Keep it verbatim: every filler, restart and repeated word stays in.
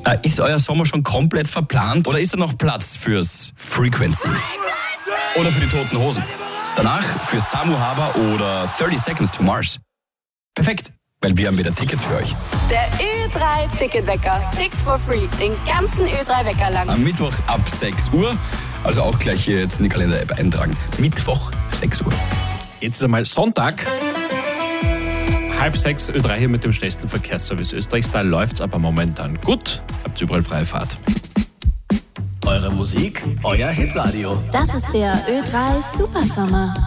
Äh, ist euer Sommer schon komplett verplant oder ist da noch Platz fürs Frequency? Oder für die Toten Hosen? Danach für Samu Haber oder thirty Seconds to Mars? Perfekt, weil wir haben wieder Tickets für euch. Der Ö drei Ticketwecker. Tickets for free. Den ganzen Ö drei Wecker lang. Am Mittwoch ab sechs Uhr. Also auch gleich hier jetzt in die Kalender-App eintragen. Mittwoch sechs Uhr. Jetzt ist einmal Sonntag. Halb sechs, Ö drei hier mit dem schnellsten Verkehrsservice Österreichs. Da läuft's aber momentan gut. Habt überall freie Fahrt. Eure Musik, euer Hitradio. Das ist der Ö drei Supersommer.